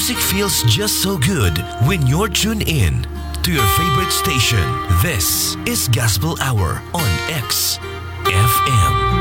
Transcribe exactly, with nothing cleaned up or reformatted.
Music feels just so good when you're tuned in to your favorite station. This is Gospel Hour on X F M.